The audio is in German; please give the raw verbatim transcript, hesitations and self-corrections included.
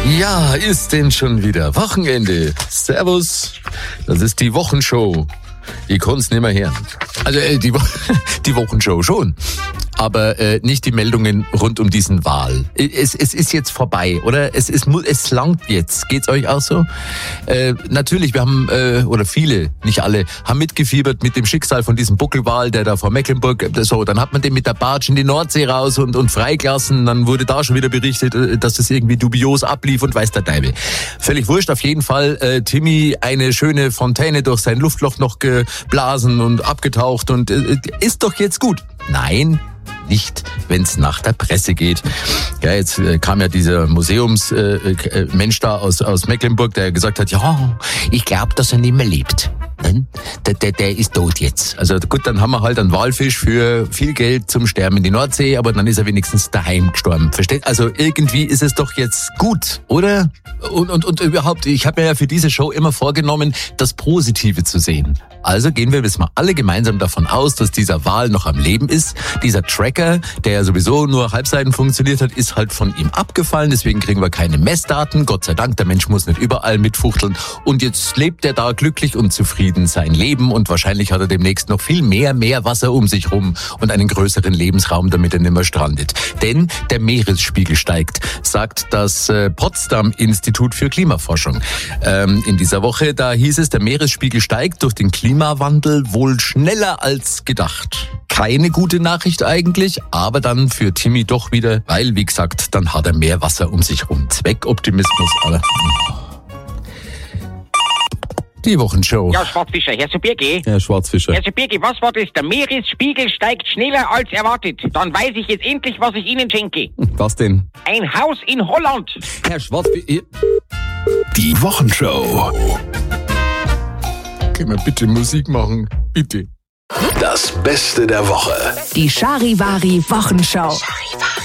Ja, ist denn schon wieder Wochenende. Servus, das ist die Wochenshow. Ich kann's nicht mehr hören. Also äh, die, Wo- die Wochenshow schon, aber äh, nicht die Meldungen rund um diesen Wahl. Es, es ist jetzt vorbei, oder? Es, es, mu- es langt jetzt. Geht's euch auch so? Äh, natürlich, wir haben, äh, oder viele, nicht alle, haben mitgefiebert mit dem Schicksal von diesem Buckelwal, der da vor Mecklenburg, äh, so, dann hat man den mit der Bartsch in die Nordsee raus und, und freigelassen. Dann wurde da schon wieder berichtet, äh, dass es irgendwie dubios ablief und weiß der Teufel. Völlig wurscht, auf jeden Fall, äh, Timmy eine schöne Fontäne durch sein Luftloch noch geblasen und abgetaucht und äh, ist doch jetzt gut. Nein, nicht, wenn es nach der Presse geht. Ja, jetzt äh, kam ja dieser Museumsmensch äh, äh, Mensch da aus, aus Mecklenburg, der gesagt hat, ja, ich glaube, dass er nicht mehr lebt. Nein, der, der, der ist tot jetzt. Also gut, dann haben wir halt einen Walfisch für viel Geld zum Sterben in die Nordsee, aber dann ist er wenigstens daheim gestorben. Versteht? Also irgendwie ist es doch jetzt gut, oder? Und, und, und überhaupt, ich habe mir ja für diese Show immer vorgenommen, das Positive zu sehen. Also gehen wir jetzt mal alle gemeinsam davon aus, dass dieser Wal noch am Leben ist. Dieser Tracker, der ja sowieso nur halbseiten funktioniert hat, ist halt von ihm abgefallen. Deswegen kriegen wir keine Messdaten. Gott sei Dank, der Mensch muss nicht überall mitfuchteln. Und jetzt lebt er da glücklich und zufrieden sein Leben. Und wahrscheinlich hat er demnächst noch viel mehr Meerwasser um sich rum und einen größeren Lebensraum, damit er nicht mehr strandet. Denn der Meeresspiegel steigt, sagt das äh, Potsdam-Institut für Klimaforschung. Ähm, in dieser Woche, da hieß es, der Meeresspiegel steigt durch den Klimawandel wohl schneller als gedacht. Keine gute Nachricht eigentlich, aber dann für Timmy doch wieder, weil, wie gesagt, dann hat er mehr Wasser um sich rum. Zweckoptimismus, aber... Die Wochenshow. Ja, Schwarzfischer, Herr Subirgi. Herr Schwarzfischer. Herr Subirgi, was war das? Der Meeresspiegel steigt schneller als erwartet. Dann weiß ich jetzt endlich, was ich Ihnen schenke. Was denn? Ein Haus in Holland. Herr Schwarzfischer... Die Wochenshow. Können wir bitte Musik machen? Bitte. Das Beste der Woche. Die Charivari Wochenschau.